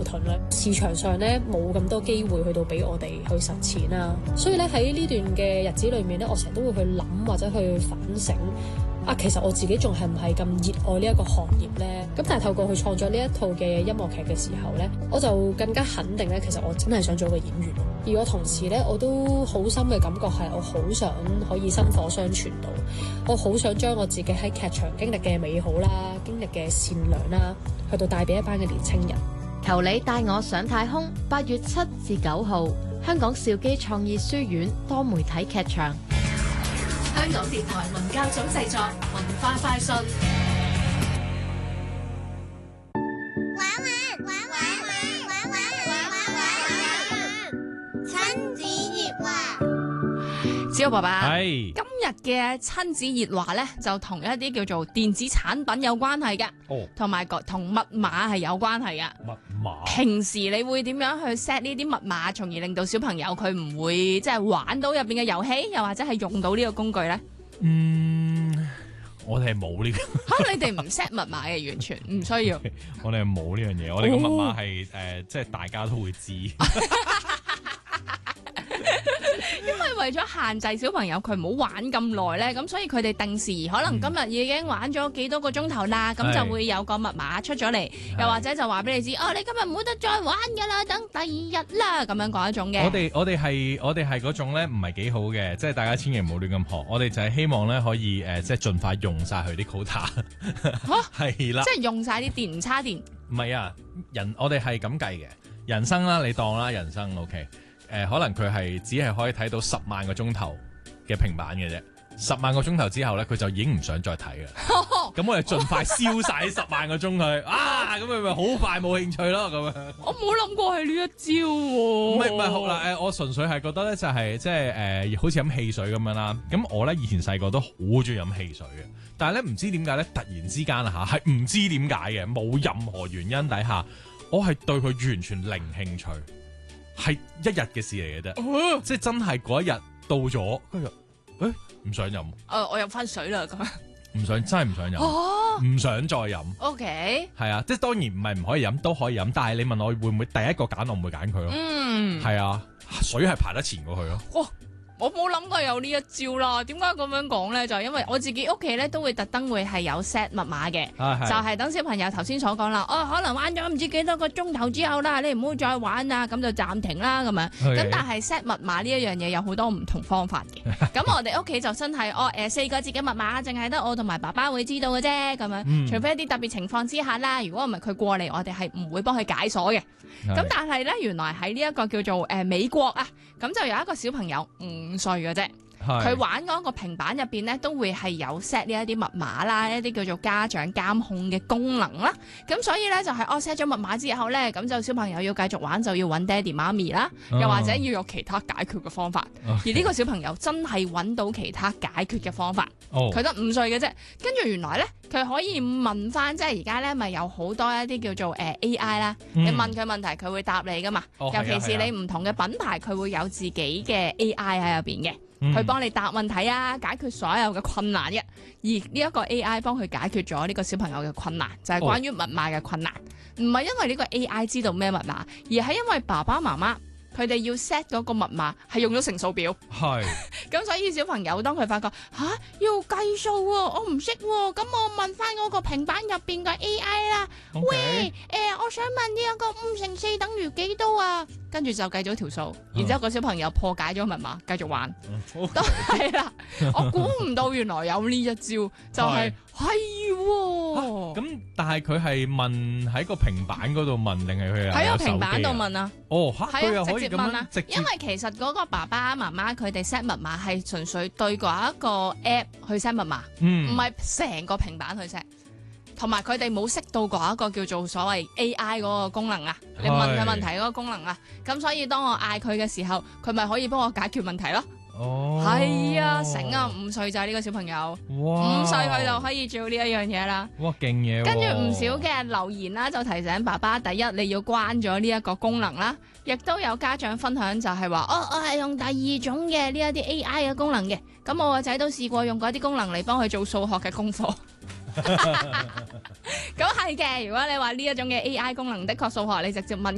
盾啦。市場上咧冇咁多機會去到俾我哋去實踐啦，所以咧喺呢段嘅日子裏面咧，我成日都會去諗或者去反省。其實我自己仲係唔係咁熱愛呢一個行業呢？咁但係透過去創作呢一套嘅音樂劇嘅時候呢，我就更加肯定呢，其實我真係想做個演員。而我同時呢，我都好深嘅感覺係，我好想可以薪火相傳到，我好想將我自己喺劇場經歷嘅美好啦、經歷嘅善良啦，去到帶俾一班嘅年青人。 求你帶我上太空，8月7至9號，香港兆基創意書院多媒體劇場。 香港電台文教組製作，文化快訊。 親子熱話， 小寶爸爸， 係今日嘅親子熱話咧，就同一啲叫做電子產品有關係嘅，同埋同密碼係有關係嘅。 密碼， 平時你會點樣去 set 呢啲密碼，從而令到小朋友佢唔會即係玩到入邊嘅遊戲，又或者係用到呢個工具咧？ 我哋係冇呢個你哋唔 set 密碼嘅，完全唔需要。 我哋係冇呢樣嘢，我哋個密碼係即係大家都會知。 因為為咗限制小朋友佢唔好玩咁耐咧，咁所以佢哋定時可能今日已經玩咗幾多個鐘頭啦，咁就會有個密碼出咗嚟，又或者就話俾你知，你今日唔好得再玩噶啦，等第二日啦，咁樣講一種嘅。我哋係嗰種咧，唔係幾好嘅，即係大家千祈唔好亂咁學。我哋就係希望咧可以即係盡快用晒佢啲 quota。係啦， 即係用晒啲電唔差電。 唔係啊，我哋係咁計嘅，人生啦，你當啦，人生 OK。可能佢係只係可以睇到10萬個鐘頭嘅平板嘅啫，10萬個鐘頭之後咧，佢就已經唔想再睇啦。咁我哋盡快燒晒10萬個鐘佢，咁佢咪好快冇興趣咯咁樣。 我冇諗過係呢一招喎。 唔係好啦，我純粹係覺得咧就係即係好似飲汽水咁樣啦。咁我咧以前細個都好中意飲汽水嘅，但係咧唔知點解咧突然之間係唔知點解嘅，冇任何原因底下，我係對佢完全零興趣。係一日嘅事嚟嘅啫，即係真係嗰一日到咗，跟住唔想飲， 我入翻水啦咁樣， 真係唔想飲，唔想再飲。 OK， 係啊，即係當然唔係唔可以飲，都可以飲，但係你問我會唔會第一個揀，我唔會揀佢咯。係啊，水係排得前過去咯。 我冇諗過有呢一招啦，點解咁樣講咧？就係因為我自己屋企咧都會特登會係有 set 密碼嘅，就係等小朋友頭先所講啦。可能玩咗唔知幾多個鐘頭之後啦，你唔好再玩啊，咁就暫停啦咁樣。咁但係 set 密碼呢一樣嘢有好多唔同方法嘅。咁我哋屋企就真係4個字嘅密碼，淨係得我同埋爸爸會知道嘅啫。咁樣，除非一啲特別情況之下啦，如果唔係佢過嚟，我哋係唔會幫佢解鎖嘅。咁但係咧，原來喺呢一個叫做美國啊，咁就有一個小朋友5歲嘅啫，佢玩嗰個平板入邊咧都會係有 set 呢一啲密碼啦，一啲叫做家長監控嘅功能啦。咁所以咧就係set 咗密碼之後咧，咁就小朋友要繼續玩就要揾爹哋媽咪啦，又或者要有其他解決嘅方法。而呢個小朋友真係揾到其他解決嘅方法，佢得5歲嘅啫。跟住原來咧佢可以問翻，即係而家咧咪有好多一啲叫做AI 啦，你問佢問題佢會答你噶嘛。尤其是你唔同嘅品牌，佢會有自己嘅 AI 喺入邊嘅。去幫你答問題啊，解決所有嘅困難嘅。而呢一個 AI 幫佢解決咗呢個小朋友嘅困難，就係關於密碼嘅困難。唔係因為呢個 AI 知道咩密碼，而係因為爸爸媽媽佢哋要 set 嗰個密碼係用咗乘數表。係。咁所以小朋友當佢發覺要計數喎，我唔識喎，咁我問翻嗰個平板入邊嘅 AI 啦。喂，我想問呢一個5乘4等於幾多啊？跟住就計咗條數，然之後個小朋友破解咗密碼，繼續玩。都係啦，我估唔到原來有呢一招，就係喎。 咁但係佢係問喺個平板嗰度問，定係佢喺個平板度問啊？ 佢又可以直接問啊！因為其實嗰個爸爸媽媽佢哋 set 密碼係純粹對嗰一個 app 去 set 密碼，唔係成個平板去 set。同埋佢哋冇識到嗰一個叫做所謂 AI 嗰個功能啊，你問佢問題嗰個功能啊，咁所以當我嗌佢嘅時候，佢咪可以幫我解決問題咯。係啊，醒啊，5歲就係呢個小朋友，5歲佢就可以做呢一樣嘢啦。哇，勁嘢！跟住唔少嘅留言啦，就提醒爸爸，第一你要關咗呢一個功能啦，亦都有家長分享就係話，我係用第2種嘅呢一啲 AI 嘅功能嘅，咁我個仔都試過用嗰啲功能嚟幫佢做數學嘅功課。咁係嘅，如果你話呢一種嘅 AI 功能的確數學，你直接問